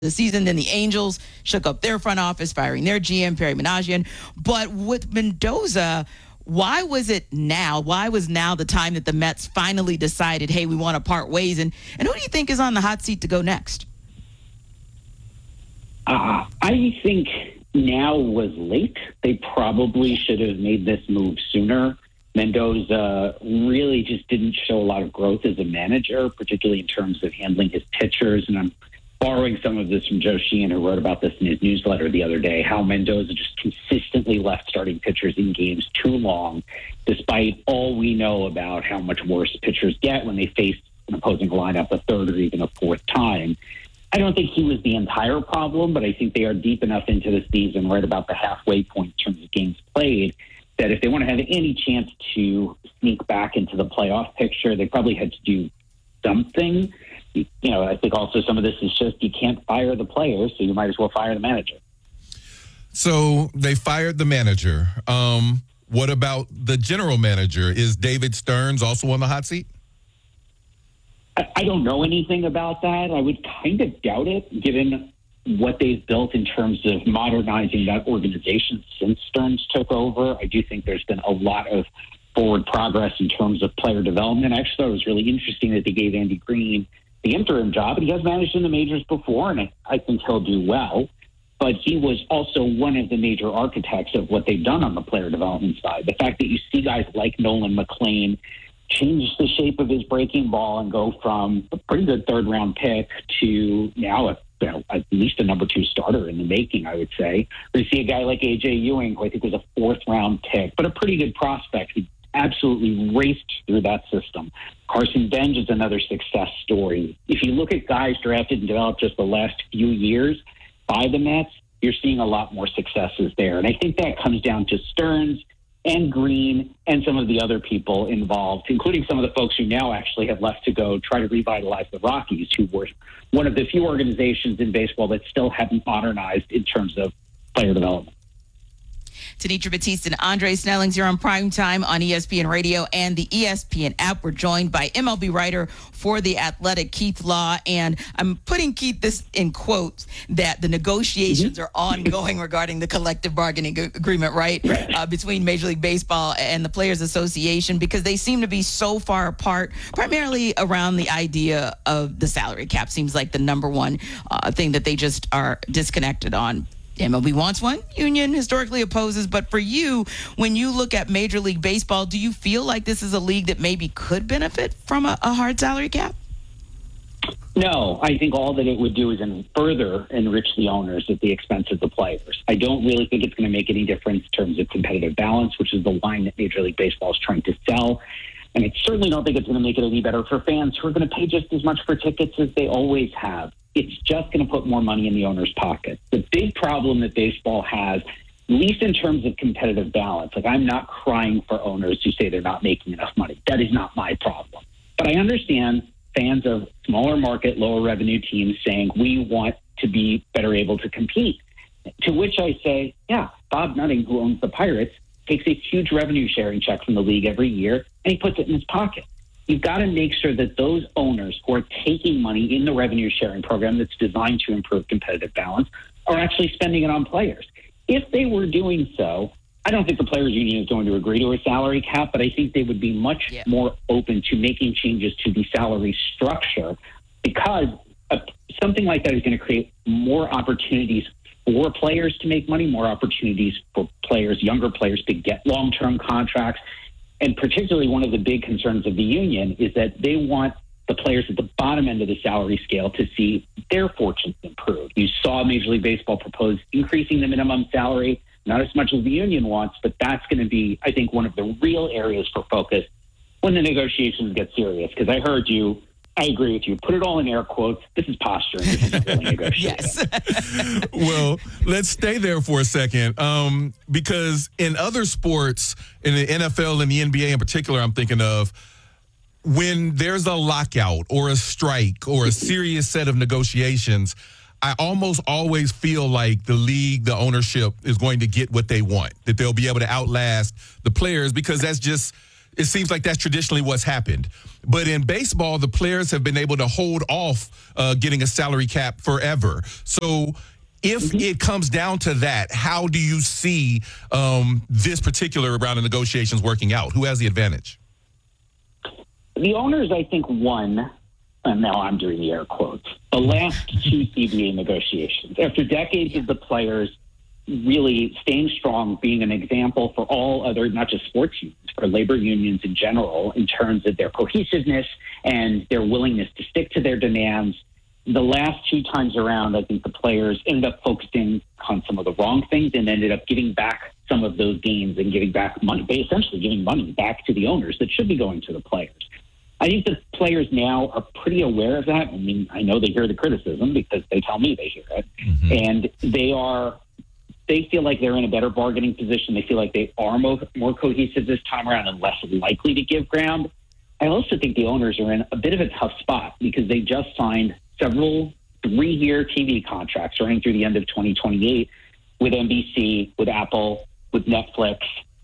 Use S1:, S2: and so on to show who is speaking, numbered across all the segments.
S1: the season. Then the Angels shook up their front office, firing their GM, Perry Managian. But with Mendoza, why was it now? Why was now the time that the Mets finally decided, hey, we want to part ways? And who do you think is on the hot seat to go next?
S2: I think now was late. They probably should have made this move sooner. Mendoza really just didn't show a lot of growth as a manager, particularly in terms of handling his pitchers. And I'm borrowing some of this from Joe Sheehan, who wrote about this in his newsletter the other day, how Mendoza just consistently left starting pitchers in games too long, despite all we know about how much worse pitchers get when they face an opposing lineup a third or even a fourth time. I don't think he was the entire problem, but I think they are deep enough into the season, right about the halfway point in terms of games played, that if they want to have any chance to sneak back into the playoff picture, they probably had to do something. I think also some of this is just you can't fire the players, so you might as well fire the manager.
S3: So they fired the manager. What about the general manager? Is David Stearns also on the hot seat?
S2: I don't know anything about that. I would kind of doubt it, given what they've built in terms of modernizing that organization since Stearns took over. I do think there's been a lot of forward progress in terms of player development. I actually thought it was really interesting that they gave Andy Green the interim job, and he has managed in the majors before, and I think he'll do well. But he was also one of the major architects of what they've done on the player development side. The fact that you see guys like Nolan McLean change the shape of his breaking ball and go from a pretty good third-round pick to now at least a number 2 starter in the making, I would say. We see a guy like A.J. Ewing, who I think was a 4th-round pick, but a pretty good prospect. He absolutely raced through that system. Carson Bench is another success story. If you look at guys drafted and developed just the last few years by the Mets, you're seeing a lot more successes there. And I think that comes down to Stearns and Green and some of the other people involved, including some of the folks who now actually have left to go try to revitalize the Rockies, who were one of the few organizations in baseball that still haven't modernized in terms of player development.
S1: Tanitra Batiste and Andre Snellings, you're on Primetime on ESPN Radio and the ESPN app. We're joined by MLB writer for The Athletic, Keith Law. And I'm putting, Keith, this in quotes, that the negotiations are ongoing regarding the collective bargaining agreement, right, between Major League Baseball and the Players Association, because they seem to be so far apart, primarily around the idea of the salary cap. Seems like the number one thing that they just are disconnected on. MLB wants one, union historically opposes. But for you, when you look at Major League Baseball, do you feel like this is a league that maybe could benefit from a hard salary cap?
S2: No, I think all that it would do is further enrich the owners at the expense of the players. I don't really think it's going to make any difference in terms of competitive balance, which is the line that Major League Baseball is trying to sell. And I certainly don't think it's going to make it any better for fans who are going to pay just as much for tickets as they always have. It's just going to put more money in the owner's pocket. The big problem that baseball has, at least in terms of competitive balance, like I'm not crying for owners who say they're not making enough money. That is not my problem. But I understand fans of smaller market, lower revenue teams saying we want to be better able to compete. To which I say, yeah, Bob Nutting, who owns the Pirates, takes a huge revenue sharing check from the league every year, and he puts it in his pocket. You've got to make sure that those owners who are taking money in the revenue sharing program that's designed to improve competitive balance are actually spending it on players. If they were doing so, I don't think the Players Union is going to agree to a salary cap, but I think they would be much more open to making changes to the salary structure, because something like that is going to create more opportunities for players to make money, more opportunities for players, younger players, to get long-term contracts. And particularly one of the big concerns of the union is that they want the players at the bottom end of the salary scale to see their fortunes improve. You saw Major League Baseball propose increasing the minimum salary, not as much as the union wants, but that's going to be, I think, one of the real areas for focus when the negotiations get serious. Because I heard you, I agree with you. Put it all in air quotes. This is posturing. This isn't really negotiating.
S1: Yes.
S3: Well, let's stay there for a second, because in other sports, in the NFL and the NBA in particular, I'm thinking of, when there's a lockout or a strike or a serious set of negotiations, I almost always feel like the league, the ownership is going to get what they want, that they'll be able to outlast the players, because that's just it seems like that's traditionally what's happened. But in baseball, the players have been able to hold off getting a salary cap forever. So if it comes down to that, how do you see this particular round of negotiations working out? Who has the advantage?
S2: The owners, I think, won, and now I'm doing the air quotes, the last two CBA negotiations. After decades of the players really staying strong, being an example for all other, not just sports unions, for labor unions in general, in terms of their cohesiveness and their willingness to stick to their demands. The last two times around, I think the players ended up focusing on some of the wrong things and ended up giving back some of those gains and giving back money, essentially giving money back to the owners that should be going to the players. I think the players now are pretty aware of that. I mean, I know they hear the criticism because they tell me they hear it. And they feel like they're in a better bargaining position. They feel like they are more cohesive this time around and less likely to give ground. I also think the owners are in a bit of a tough spot because they just signed several 3-year TV contracts running through the end of 2028 with NBC, with Apple, with Netflix.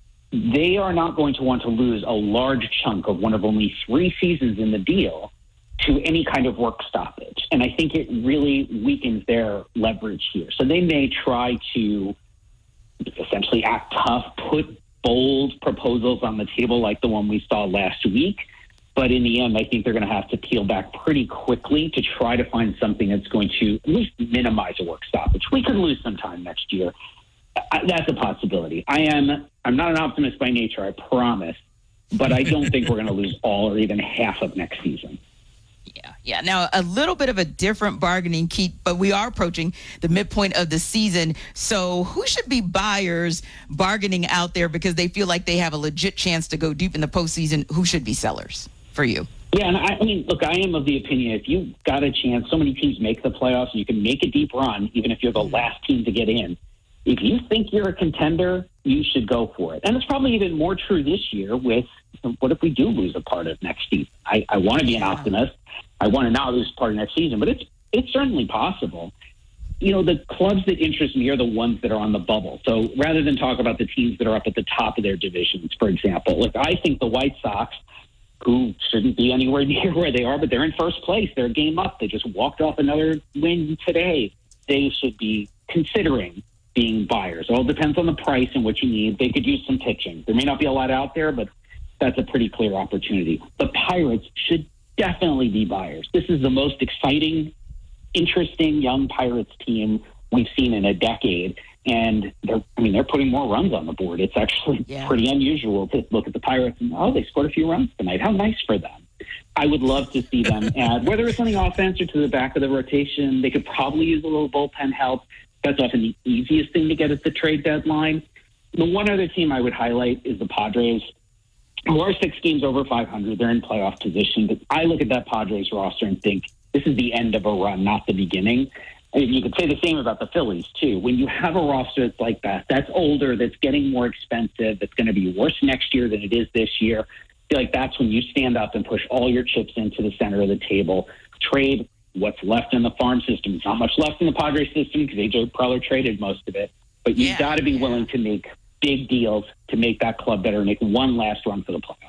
S2: They are not going to want to lose a large chunk of one of only 3 seasons in the deal to any kind of work stoppage. And I think it really weakens their leverage here. So they may try to essentially act tough, put bold proposals on the table like the one we saw last week. But in the end, I think they're going to have to peel back pretty quickly to try to find something that's going to at least minimize a work stoppage. We could lose some time next year. That's a possibility. I'm not an optimist by nature, I promise. But I don't think we're going to lose all or even half of next season.
S1: Yeah. Now, a little bit of a different bargaining, Keith, but we are approaching the midpoint of the season. So who should be buyers bargaining out there because they feel like they have a legit chance to go deep in the postseason? Who should be sellers for you?
S2: Yeah, and I mean, look, I am of the opinion if you got a chance, so many teams make the playoffs, you can make a deep run, even if you're the last team to get in. If you think you're a contender, you should go for it. And it's probably even more true this year with what if we do lose a part of next season? I want to be an optimist. I want to not lose part of next season, but it's certainly possible. You know, the clubs that interest me are the ones that are on the bubble. So rather than talk about the teams that are up at the top of their divisions, for example, look, I think the White Sox, who shouldn't be anywhere near where they are, but they're in first place. They're a game up. They just walked off another win today. They should be considering being buyers. It all depends on the price and what you need. They could use some pitching. There may not be a lot out there, but that's a pretty clear opportunity. The Pirates should definitely be buyers. This is the most exciting, interesting young Pirates team we've seen in a decade. And they're putting more runs on the board. It's actually pretty unusual to look at the Pirates and, they scored a few runs tonight. How nice for them. I would love to see them add, whether it's something offense or to the back of the rotation. They could probably use a little bullpen help. That's often the easiest thing to get at the trade deadline. The one other team I would highlight is the Padres, who are 6 games over 500. They're in playoff position. But I look at that Padres roster and think this is the end of a run, not the beginning. I mean, you could say the same about the Phillies, too. When you have a roster that's like that, that's older, that's getting more expensive, that's going to be worse next year than it is this year, I feel like that's when you stand up and push all your chips into the center of the table. Trade what's left in the farm system. There's not much left in the Padres system because A.J. Preller traded most of it. But you've got to be willing to make big deals to make that club better, make one last run for the playoffs.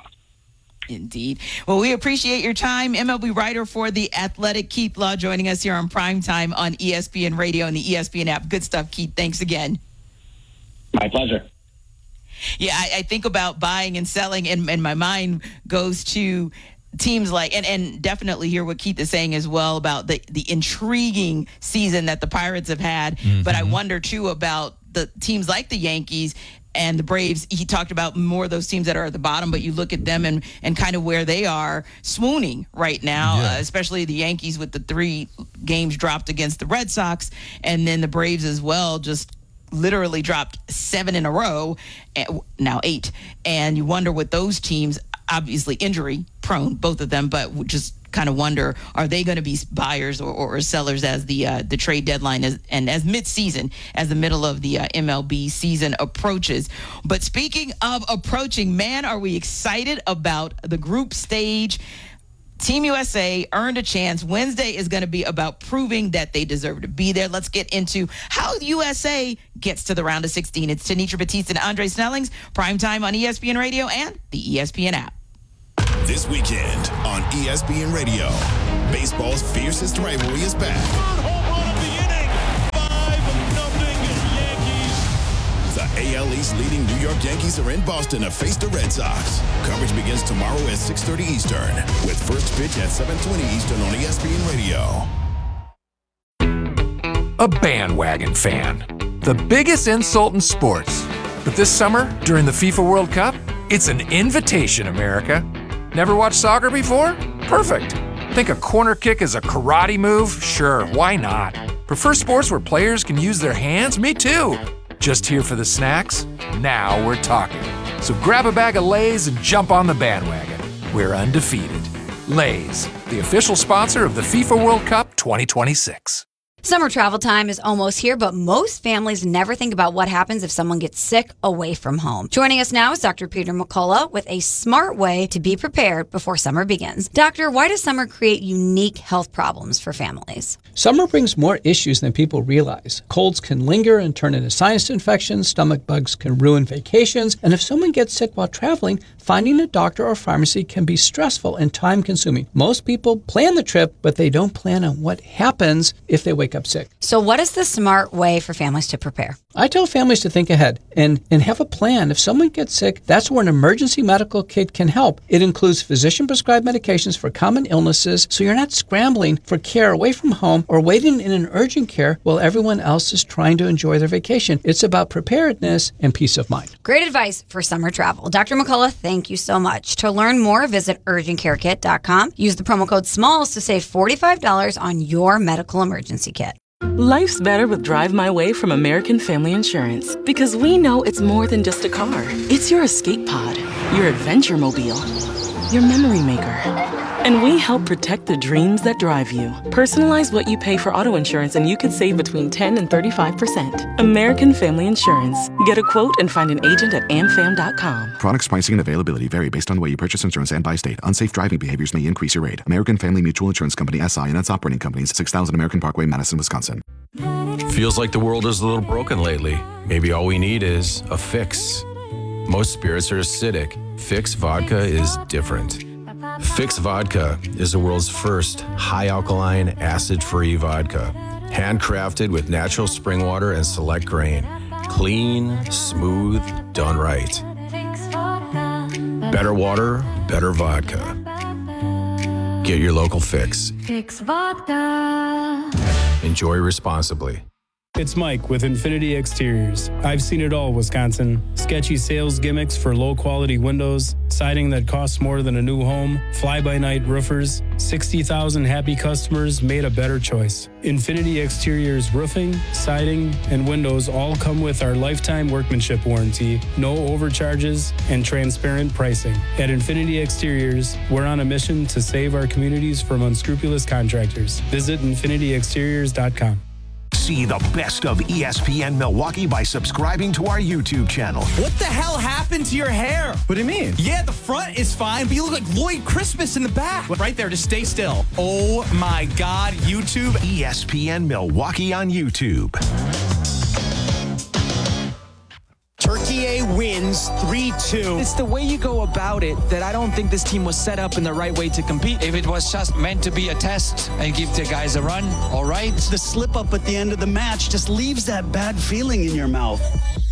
S1: Indeed. Well, we appreciate your time. MLB writer for The Athletic, Keith Law, joining us here on Primetime on ESPN Radio and the ESPN app. Good stuff, Keith. Thanks again.
S2: My pleasure.
S1: Yeah, I think about buying and selling, and my mind goes to teams like, and definitely hear what Keith is saying as well about the intriguing season that the Pirates have had. Mm-hmm. But I wonder, too, about the teams like the Yankees and the Braves. He talked about more of those teams that are at the bottom, but you look at them and kind of where they are swooning right now, especially the Yankees with the 3 games dropped against the Red Sox, and then the Braves as well, just literally dropped 7 in a row, now 8. And you wonder with those teams, obviously injury prone, both of them, but just kind of wonder, are they going to be buyers or sellers as the trade deadline and as mid-season, as the middle of the MLB season approaches. But speaking of approaching, man, are we excited about the group stage. Team USA earned a chance. Wednesday is going to be about proving that they deserve to be there. Let's get into how USA gets to the round of 16. It's Tenitra Batiste and Andre Snellings, primetime on ESPN Radio and the ESPN app.
S4: This weekend on ESPN Radio, baseball's fiercest rivalry is back.
S5: Third home run of the inning, 5-0 Yankees.
S4: The AL East leading New York Yankees are in Boston to face the Red Sox. Coverage begins tomorrow at 6:30 Eastern, with first pitch at 7:20 Eastern on ESPN Radio.
S6: A bandwagon fan. The biggest insult in sports. But this summer, during the FIFA World Cup, it's an invitation, America. Never watched soccer before? Perfect. Think a corner kick is a karate move? Sure, why not? Prefer sports where players can use their hands? Me too. Just here for the snacks? Now we're talking. So grab a bag of Lay's and jump on the bandwagon. We're undefeated. Lay's, the official sponsor of the FIFA World Cup 2026.
S7: Summer travel time is almost here, but most families never think about what happens if someone gets sick away from home. Joining us now is Dr. Peter McCullough with a smart way to be prepared before summer begins. Doctor, why does summer create unique health problems for families?
S8: Summer brings more issues than people realize. Colds can linger and turn into sinus infections, stomach bugs can ruin vacations, and if someone gets sick while traveling, finding a doctor or pharmacy can be stressful and time-consuming. Most people plan the trip, but they don't plan on what happens if they wake up sick.
S7: So what is the smart way for families to prepare?
S8: I tell families to think ahead and have a plan. If someone gets sick, that's where an emergency medical kit can help. It includes physician-prescribed medications for common illnesses, so you're not scrambling for care away from home or waiting in an urgent care while everyone else is trying to enjoy their vacation. It's about preparedness and peace of mind.
S7: Great advice for summer travel. Dr. McCullough, thank you so much. To learn more, visit urgentcarekit.com. Use the promo code SMALLS to save $45 on your medical emergency kit.
S9: Life's better with Drive My Way from American Family Insurance, because we know it's more than just a car. It's your escape pod, your adventure mobile, your memory maker. And we help protect the dreams that drive you. Personalize what you pay for auto insurance and you could save between 10 and 35%. American Family Insurance. Get a quote and find an agent at amfam.com.
S10: Products, pricing, and availability vary based on the way you purchase insurance and by state. Unsafe driving behaviors may increase your rate. American Family Mutual Insurance Company, SI, and its operating companies, 6000 American Parkway, Madison, Wisconsin.
S11: Feels like the world is a little broken lately. Maybe all we need is a fix. Most spirits are acidic. Fix Vodka is different. Fix Vodka is the world's first high-alkaline, acid-free vodka. Handcrafted with natural spring water and select grain. Clean, smooth, done right. Better water, better vodka. Get your local Fix.
S12: Fix Vodka.
S11: Enjoy responsibly.
S13: It's Mike with Infinity Exteriors. I've seen it all, Wisconsin. Sketchy sales gimmicks for low-quality windows, siding that costs more than a new home, fly-by-night roofers. 60,000 happy customers made a better choice. Infinity Exteriors roofing, siding, and windows all come with our lifetime workmanship warranty, no overcharges, and transparent pricing. At Infinity Exteriors, we're on a mission to save our communities from unscrupulous contractors. Visit infinityexteriors.com.
S14: See the best of ESPN Milwaukee by subscribing to our YouTube channel.
S15: What the hell happened to your hair?
S14: What do you mean?
S15: Yeah, the front is fine, but you look like Lloyd Christmas in the back. Right there, just stay still. Oh my God, YouTube.
S14: ESPN Milwaukee on YouTube.
S15: Turkey wins 3-2.
S16: It's the way you go about it that I don't think this team was set up in the right way to compete.
S17: If it was just meant to be a test and give the guys a run, all right.
S18: The slip up at the end of the match just leaves that bad feeling in your mouth.